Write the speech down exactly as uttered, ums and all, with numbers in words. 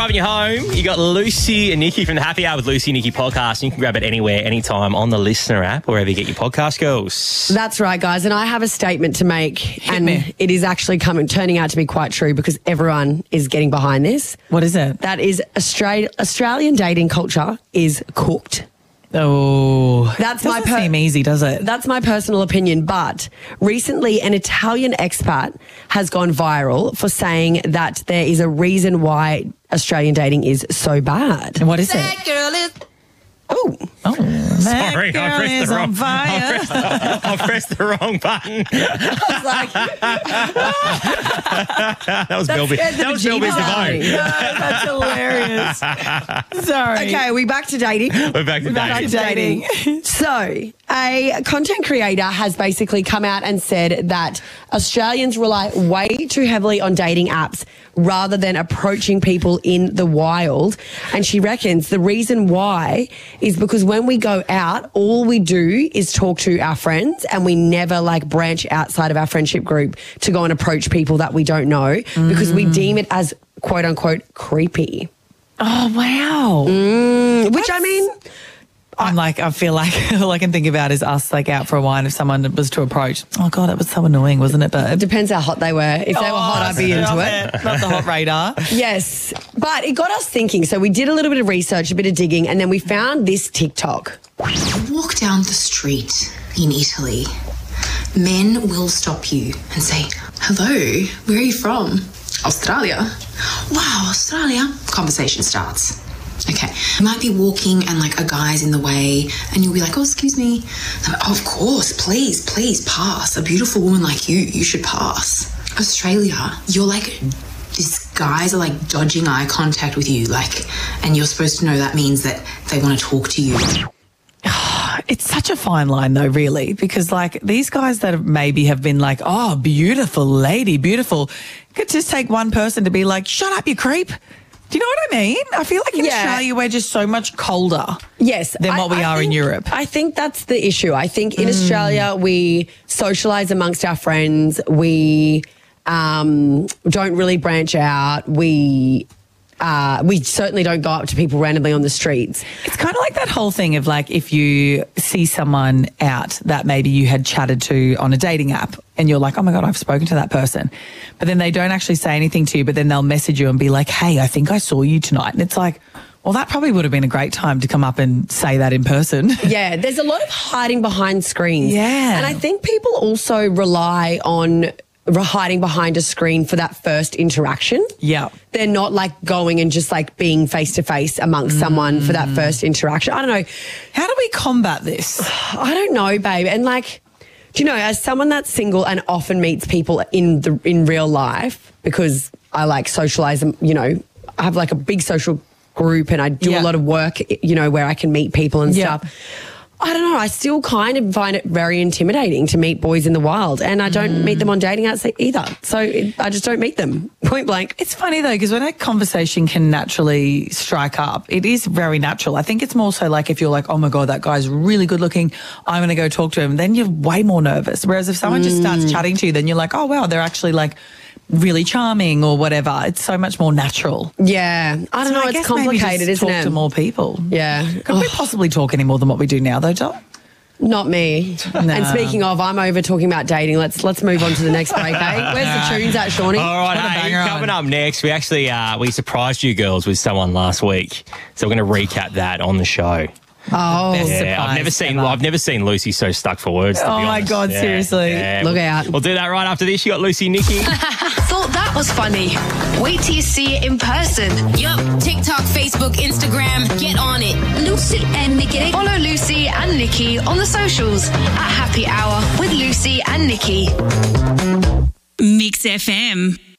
driving you home, you got Lucy and Nikki from the Happy Hour with Lucy and Nikki podcast. You can grab it anywhere, anytime on the Listener app, wherever you get your podcast, girls. That's right, guys. And I have a statement to make, Hit and me. it is actually coming, turning out to be quite true because everyone is getting behind this. What is it? That is Australia, Australian dating culture is cooked. Oh, That's doesn't my per- seem easy, does it? That's my personal opinion, but recently an Italian expat has gone viral for saying that there is a reason why Australian dating is so bad. And what is it? That girl is... Oh, Oh, Sorry, that I girl pressed is the wrong. on fire. I pressed, I pressed the wrong button. that was Bill. scared the That was Bill bejeebus out of Devine. me. That's hilarious. Sorry. okay, we back to dating. We're back to Back to dating. dating. So, a content creator has basically come out and said that Australians rely way too heavily on dating apps rather than approaching people in the wild. And she reckons the reason why is because when we go out, all we do is talk to our friends and we never like branch outside of our friendship group to go and approach people that we don't know because we deem it as quote unquote creepy. Oh, wow. Which I mean... I'm like, I feel like all I can think about is us like out for a wine if someone was to approach. Oh, God, that was so annoying, wasn't it, babe? Depends how hot they were. If they were hot, I'd be into it. Not the hot radar. Yes, but it got us thinking. So we did a little bit of research, a bit of digging, and then we found this TikTok. Walk down the street in Italy. Men will stop you and say, hello, where are you from? Australia. Wow, Australia. Conversation starts. Okay, you might be walking and like a guy's in the way and you'll be like, oh, excuse me. Like, oh, of course, please, please pass. A beautiful woman like you, you should pass. Australia, you're like, these guys are like dodging eye contact with you, like, and you're supposed to know that means that they want to talk to you. It's such a fine line, though, really, because like these guys that have maybe have been like, oh, beautiful lady, beautiful, could just take one person to be like, shut up, you creep. Do you know what I mean? I feel like in Yeah. Australia we're just so much colder Yes. than what I- we I are in think- Europe. I think that's the issue. I think in Australia we socialise amongst our friends. We um, don't really branch out. We uh, we certainly don't go up to people randomly on the streets. It's kind of like that whole thing of like if you see someone out that maybe you had chatted to on a dating app and you're like, oh my God, I've spoken to that person. But then they don't actually say anything to you, but then they'll message you and be like, hey, I think I saw you tonight. And it's like, well, that probably would have been a great time to come up and say that in person. Yeah, there's a lot of hiding behind screens. Yeah. And I think people also rely on hiding behind a screen for that first interaction. Yeah. They're not like going and just like being face to face amongst someone for that first interaction. I don't know. How do we combat this? I don't know, babe. And like, do you know, as someone that's single and often meets people in the in real life, because I like socialize, you know, I have like a big social group and I do Yeah. a lot of work, you know, where I can meet people and Yeah. stuff. I don't know. I still kind of find it very intimidating to meet boys in the wild, and I don't meet them on dating apps either. So it, I just don't meet them, point blank. It's funny though, because when a conversation can naturally strike up, it is very natural. I think it's more so like if you're like, oh my God, that guy's really good looking, I'm going to go talk to him, then you're way more nervous. Whereas if someone just starts chatting to you, then you're like, oh wow, they're actually like really charming or whatever. It's so much more natural. Yeah, I don't So know. I It's guess maybe complicated, just isn't talk it? to more people. Yeah. Could we possibly talk any more than what we do now though, Dot? Not me. And speaking of, I'm over talking about dating. Let's let's move on to the next break, eh? Where's the tunes at, Shawnee? All right, Put a hey, banger coming on. up next, we actually uh, we surprised you girls with someone last week, so we're going to recap that on the show. Oh, Best Yeah, surprise I've never seen ever. I've never seen Lucy so stuck for words. To Oh be my honest. God, Yeah, seriously. yeah. Look We'll- out. We'll do that right after this. You got Lucy, Nikki. Thought that was funny. Wait till you see it in person. Yup, TikTok, Facebook, Instagram, get on it. Lucy and Nikki. Follow Lucy and Nikki on the socials at Happy Hour with Lucy and Nikki. Mix F M.